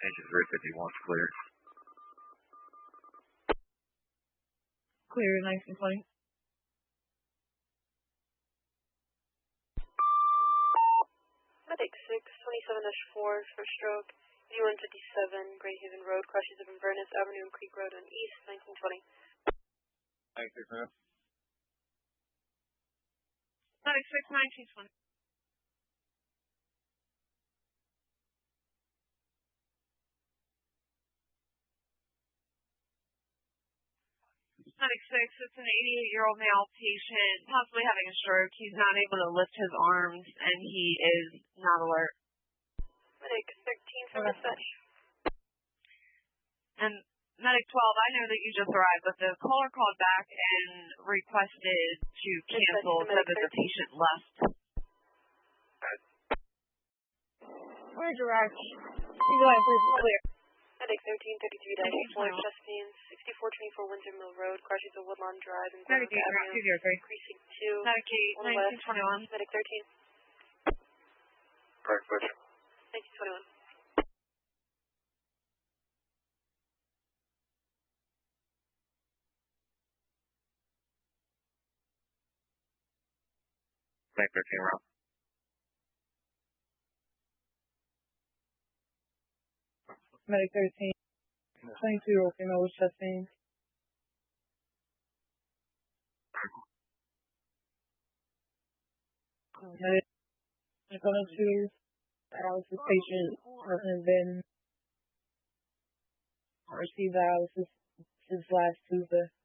Engine 351's clear. Clear, 1920. Medic 627-4 for stroke. U-157, Great Haven Road, crashes of Inverness Avenue and Creek Road on East, 1920. Thank you, sir. Medic 61920. Medic 6, it's an 88-year-old male patient, possibly having a stroke. He's not able to lift his arms, and he is not alert. Medic 13 for dispatch. And Medic 12, I know that you just arrived, but the caller called back and requested to cancel so that the patient left. We're direct. You go ahead, please. Clear. Medic 1333-4, chest pains, 6424 Windsor Mill Road, crashes of Woodlawn Drive and Medic 8, Avenue, Precinct 2. Medic 8, 1921. Medic 13. Correct, push. 1921. Medic 13, round. Medic 13. 22-year-old female with chest pains. Medic 22, dialysis patient has been received dialysis since last Tuesday.